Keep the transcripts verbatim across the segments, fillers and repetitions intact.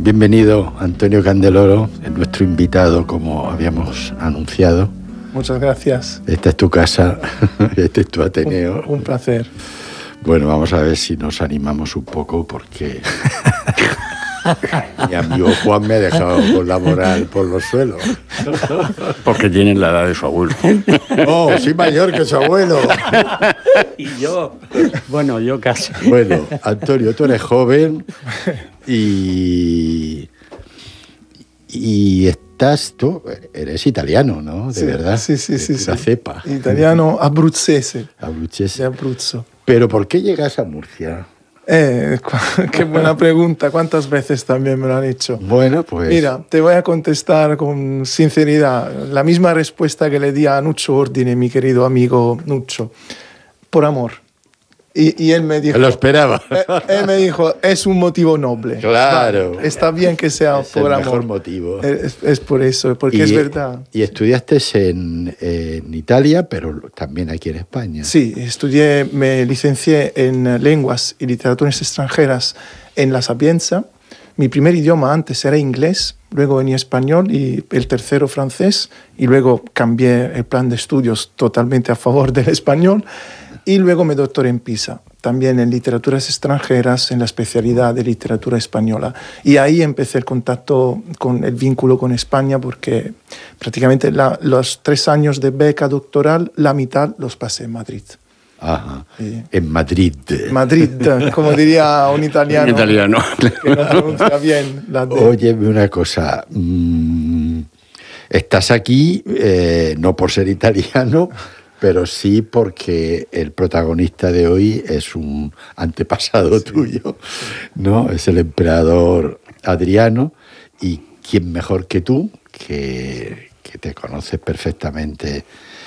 Bienvenido, Antonio Candeloro, es nuestro invitado, como habíamos anunciado. Muchas gracias. Esta es tu casa, este es tu Ateneo. Un, un placer. Bueno, vamos a ver si nos animamos un poco, porque mi amigo Juan me ha dejado con la moral por los suelos. Porque tienen la edad de su abuelo. Oh, soy mayor que su abuelo. Y yo, bueno, yo casi. Bueno, Antonio, tú eres joven y, y estás, tú eres italiano, ¿no? De sí, verdad. Sí, sí, sí. La sí. cepa. Italiano abruzzese. Abruzzese. De Abruzzo. Pero ¿por qué llegas a Murcia? Eh, qué buena pregunta. ¿Cuántas veces también me lo han hecho? Bueno, pues... Mira, te voy a contestar con sinceridad. La misma respuesta que le di a Nuccio Ordine, mi querido amigo Nuccio. Por amor. Y, y él me dijo... Lo esperaba. Él, él me dijo, es un motivo noble. Claro. Vale, está bien que sea es por el amor. mejor motivo. Es, es por eso, porque y, es verdad. Y estudiaste en, en Italia, pero también aquí en España. Sí, estudié, me licencié en lenguas y literaturas extranjeras en La Sapienza. Mi primer idioma antes era inglés, luego venía español y el tercero francés, y luego cambié el plan de estudios totalmente a favor del español, y luego me doctoré en Pisa, también en literaturas extranjeras, en la especialidad de literatura española. Y ahí empecé el contacto, con el vínculo con España, porque prácticamente la, los tres años de beca doctoral, la mitad los pasé en Madrid. Ajá. Sí. En Madrid. Madrid, como diría un italiano. Un italiano. Que no pronuncia bien la D. Óyeme una cosa. Mm, estás aquí eh, no por ser italiano, pero sí porque el protagonista de hoy es un antepasado sí, tuyo, ¿no? Es el emperador Adriano, y quién mejor que tú, que, que te conoces perfectamente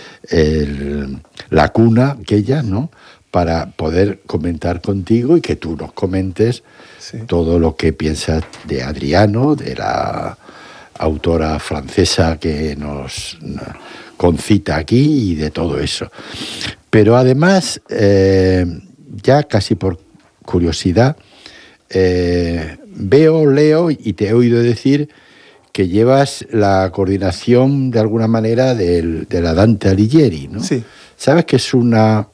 el, la cuna aquella, ¿no? Para poder comentar contigo y que tú nos comentes sí. todo lo que piensas de Adriano, de la autora francesa que nos concita aquí y de todo eso. Pero además, eh, ya casi por curiosidad, eh, veo, leo y te he oído decir que llevas la coordinación de alguna manera del, de la Dante Alighieri, ¿no? Sí. ¿Sabes que es una